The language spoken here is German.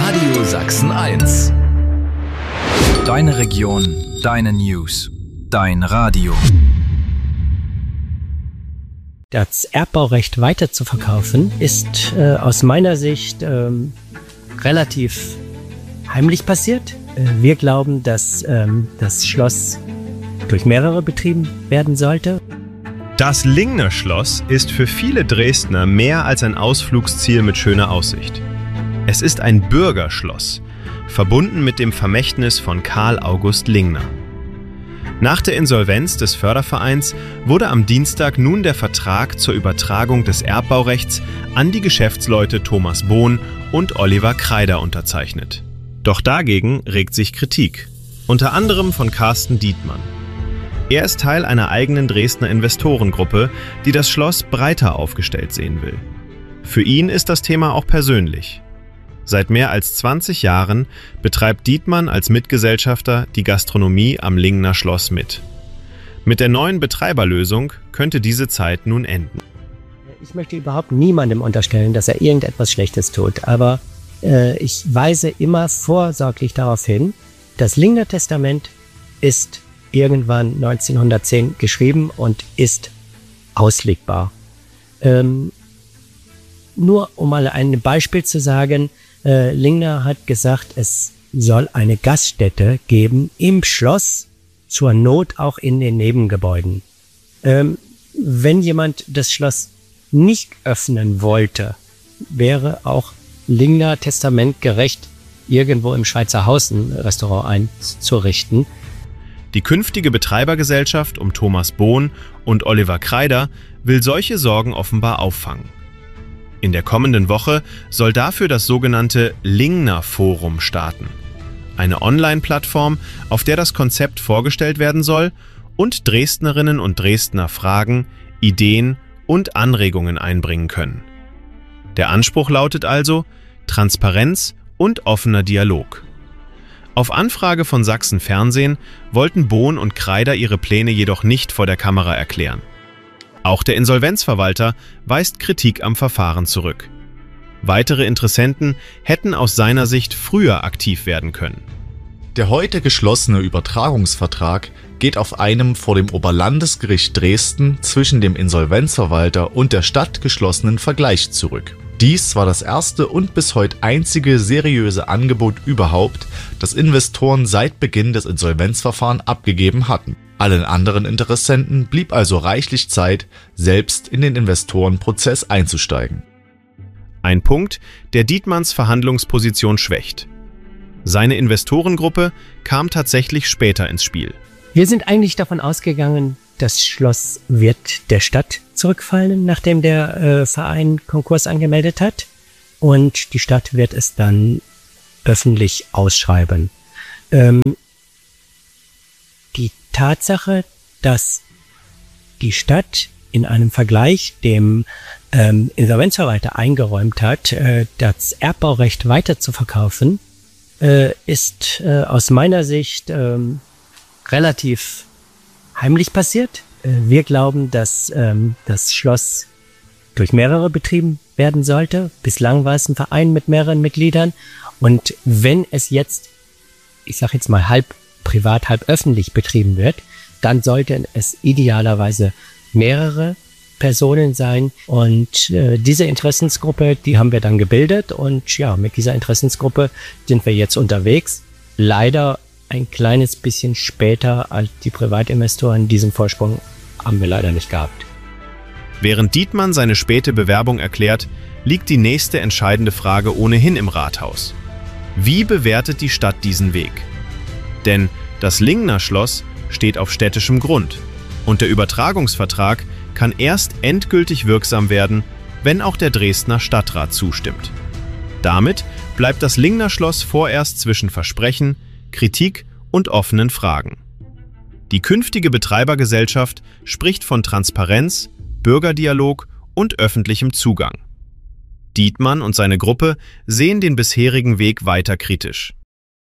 Radio Sachsen 1. Deine Region, deine News, dein Radio. Das Erbbaurecht weiter zu verkaufen ist aus meiner Sicht relativ heimlich passiert. Wir glauben, dass das Schloss durch mehrere betrieben werden sollte. Das Lingner Schloss ist für viele Dresdner mehr als ein Ausflugsziel mit schöner Aussicht. Es ist ein Bürgerschloss, verbunden mit dem Vermächtnis von Karl August Lingner. Nach der Insolvenz des Fördervereins wurde am Dienstag nun der Vertrag zur Übertragung des Erbbaurechts an die Geschäftsleute Thomas Bohn und Oliver Kreider unterzeichnet. Doch dagegen regt sich Kritik, unter anderem von Carsten Dietmann. Er ist Teil einer eigenen Dresdner Investorengruppe, die das Schloss breiter aufgestellt sehen will. Für ihn ist das Thema auch persönlich. Seit mehr als 20 Jahren betreibt Dietmann als Mitgesellschafter die Gastronomie am Lingner Schloss mit. Mit der neuen Betreiberlösung könnte diese Zeit nun enden. Ich möchte überhaupt niemandem unterstellen, dass er irgendetwas Schlechtes tut, aber ich weise immer vorsorglich darauf hin, das Lingner Testament ist irgendwann 1910 geschrieben und ist auslegbar. Nur um mal ein Beispiel zu sagen, Lingner hat gesagt, es soll eine Gaststätte geben im Schloss, zur Not auch in den Nebengebäuden. Wenn jemand das Schloss nicht öffnen wollte, wäre auch Lingner testamentgerecht irgendwo im Schweizer Haus ein Restaurant einzurichten. Die künftige Betreibergesellschaft um Thomas Bohn und Oliver Kreider will solche Sorgen offenbar auffangen. In der kommenden Woche soll dafür das sogenannte Lingner Forum starten. Eine Online-Plattform, auf der das Konzept vorgestellt werden soll und Dresdnerinnen und Dresdner Fragen, Ideen und Anregungen einbringen können. Der Anspruch lautet also Transparenz und offener Dialog. Auf Anfrage von Sachsen Fernsehen wollten Bohn und Kreider ihre Pläne jedoch nicht vor der Kamera erklären. Auch der Insolvenzverwalter weist Kritik am Verfahren zurück. Weitere Interessenten hätten aus seiner Sicht früher aktiv werden können. Der heute geschlossene Übertragungsvertrag geht auf einem vor dem Oberlandesgericht Dresden zwischen dem Insolvenzverwalter und der Stadt geschlossenen Vergleich zurück. Dies war das erste und bis heute einzige seriöse Angebot überhaupt, das Investoren seit Beginn des Insolvenzverfahrens abgegeben hatten. Allen anderen Interessenten blieb also reichlich Zeit, selbst in den Investorenprozess einzusteigen. Ein Punkt, der Dietmanns Verhandlungsposition schwächt. Seine Investorengruppe kam tatsächlich später ins Spiel. Wir sind eigentlich davon ausgegangen, das Schloss wird der Stadt zurückfallen, nachdem der Verein Konkurs angemeldet hat. Und die Stadt wird es dann öffentlich ausschreiben. Die Tatsache, dass die Stadt in einem Vergleich dem Insolvenzverwalter eingeräumt hat, das Erbbaurecht weiter zu verkaufen, ist aus meiner Sicht relativ heimlich passiert. Wir glauben, dass das Schloss durch mehrere betrieben werden sollte. Bislang war es ein Verein mit mehreren Mitgliedern. Und wenn es jetzt, ich sage jetzt mal halb privat, halb öffentlich betrieben wird, dann sollten es idealerweise mehrere Personen sein. Und diese Interessensgruppe, die haben wir dann gebildet. Und ja, mit dieser Interessensgruppe sind wir jetzt unterwegs. Leider ein kleines bisschen später als die Privatinvestoren. Diesen Vorsprung haben wir leider nicht gehabt. Während Dietmann seine späte Bewerbung erklärt, liegt die nächste entscheidende Frage ohnehin im Rathaus. Wie bewertet die Stadt diesen Weg? Denn das Lingner Schloss steht auf städtischem Grund und der Übertragungsvertrag kann erst endgültig wirksam werden, wenn auch der Dresdner Stadtrat zustimmt. Damit bleibt das Lingner Schloss vorerst zwischen Versprechen, Kritik und offenen Fragen. Die künftige Betreibergesellschaft spricht von Transparenz, Bürgerdialog und öffentlichem Zugang. Dietmann und seine Gruppe sehen den bisherigen Weg weiter kritisch.